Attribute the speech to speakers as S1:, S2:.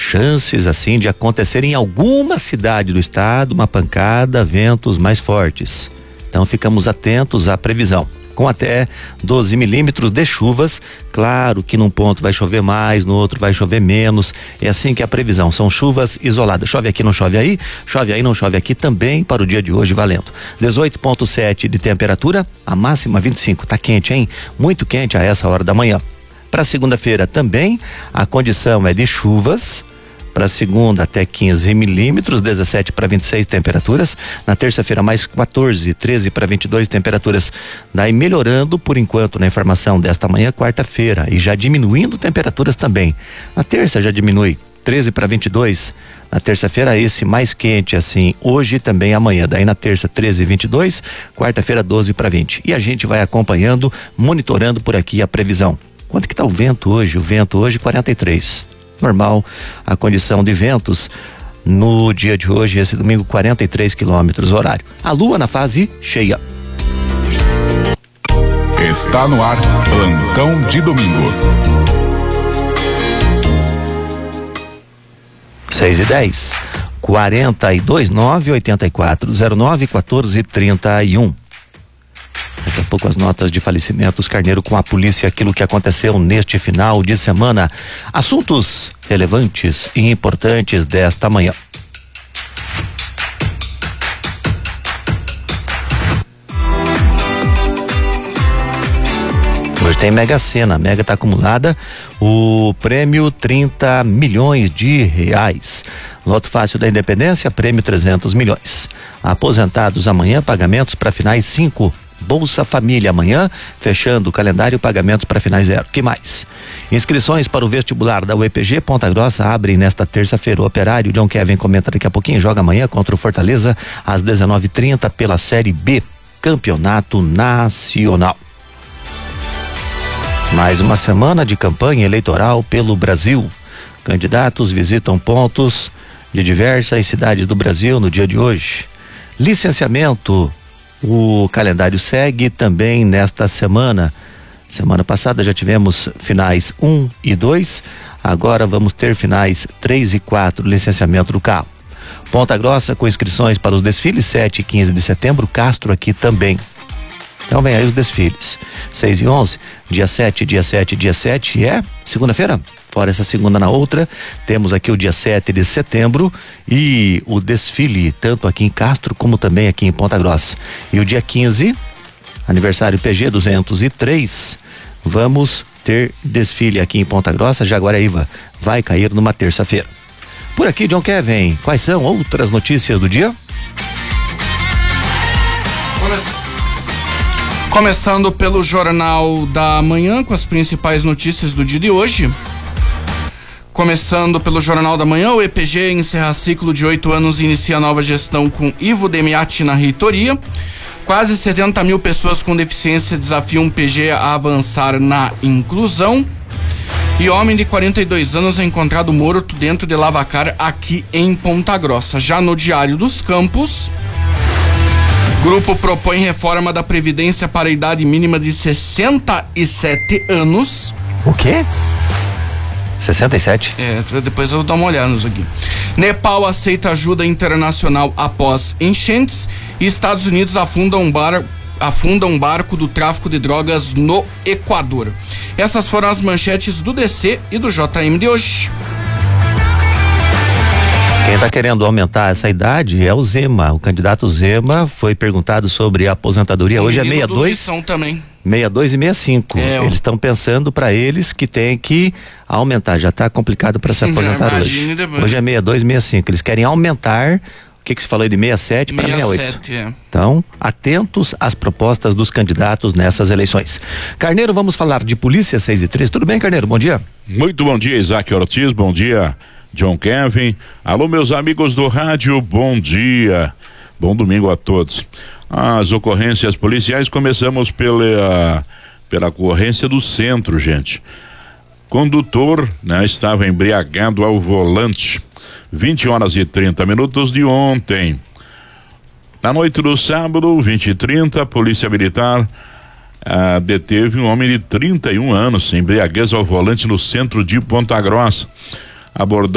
S1: chances assim de acontecer em alguma cidade do estado uma pancada, ventos mais fortes. Então ficamos atentos à previsão. Com até 12 milímetros de chuvas, claro que num ponto vai chover mais, no outro vai chover menos, é assim que é a previsão, são chuvas isoladas, chove aqui, não chove aí, não chove aqui também para o dia de hoje valendo. 18,7 de temperatura, a máxima 25, tá quente, hein? Muito quente a essa hora da manhã. Para segunda-feira também, a condição é de chuvas, para segunda até 15 milímetros, 17 para 26 temperaturas. Na terça-feira mais 14, 13 para 22 temperaturas. Daí melhorando por enquanto na informação desta manhã, quarta-feira, e já diminuindo temperaturas também. Na terça já diminui 13 para 22. Na terça-feira esse mais quente assim, hoje e também amanhã. Daí na terça 13 e 22, quarta-feira 12 para 20. E a gente vai acompanhando, monitorando por aqui a previsão. Quanto que tá o vento hoje? O vento hoje 43. Normal a condição de ventos no dia de hoje, esse domingo, 43 quilômetros horário. A lua na fase cheia.
S2: Está no ar, plantão de domingo.
S1: 6:10, 42-9-8409-1431. Daqui a pouco as notas de falecimentos, Carneiro com a polícia, aquilo que aconteceu neste final de semana. Assuntos relevantes e importantes desta manhã. Hoje tem Mega Sena, a Mega está acumulada, o prêmio 30 milhões de reais. Loto Fácil da Independência, prêmio 300 milhões. Aposentados amanhã, pagamentos para finais 5. Bolsa Família amanhã, fechando o calendário, pagamentos para finais 0. Que mais? Inscrições para o vestibular da UEPG Ponta Grossa abrem nesta terça-feira. O Operário, John Kevin comenta daqui a pouquinho, joga amanhã contra o Fortaleza às 19h30 pela Série B, Campeonato Nacional. Mais uma semana de campanha eleitoral pelo Brasil. Candidatos visitam pontos de diversas cidades do Brasil no dia de hoje. Licenciamento. O calendário segue também nesta semana. Semana passada já tivemos finais 1 e 2, agora vamos ter finais 3 e 4, licenciamento do carro. Ponta Grossa com inscrições para os desfiles 7 e 15 de setembro, Castro aqui também. Então vem aí os desfiles, 6 e 11, dia 7 é segunda-feira? Fora essa segunda, na outra, temos aqui o dia 7 de setembro e o desfile, tanto aqui em Castro como também aqui em Ponta Grossa. E o dia 15, aniversário PG 203, vamos ter desfile aqui em Ponta Grossa. Jaguaraíva vai cair numa terça-feira. Por aqui, John Kevin, quais são outras notícias do dia?
S3: Começando pelo Jornal da Manhã, com as principais notícias do dia de hoje. Começando pelo Jornal da Manhã, o EPG encerra ciclo de 8 anos e inicia nova gestão com Ivo Demiati na reitoria. Quase 70 mil pessoas com deficiência desafiam o PG a avançar na inclusão. E homem de 42 anos é encontrado morto dentro de lavacar aqui em Ponta Grossa. Já no Diário dos Campos, grupo propõe reforma da Previdência para a idade mínima de 67 anos.
S1: O quê? 67?
S3: Depois eu vou dar uma olhada nisso aqui. Nepal aceita ajuda internacional após enchentes e Estados Unidos afunda um barco do tráfico de drogas no Equador. Essas foram as manchetes do DC e do JM de hoje.
S1: Quem está querendo aumentar essa idade é o Zema. O candidato Zema foi perguntado sobre a aposentadoria. Hoje é 62.
S3: Também.
S1: 62 e 65. Eles estão pensando para eles que tem que aumentar. Já está complicado para se aposentar hoje. Hoje é 62 e 65. Eles querem aumentar. O que se falou aí de 67 para 68? Então, atentos às propostas dos candidatos nessas eleições. Carneiro, vamos falar de polícia 6 e 3. Tudo bem, Carneiro? Bom dia.
S2: Muito bom dia, Isaac Ortiz. Bom dia, John Kevin. Alô, meus amigos do rádio, bom dia. Bom domingo a todos. As ocorrências policiais, começamos pela ocorrência do centro, gente. Condutor, estava embriagado ao volante. 20h30 de ontem. Na noite do sábado, 20h30, a Polícia Militar deteve um homem de 31 anos, embriaguez ao volante no centro de Ponta Grossa.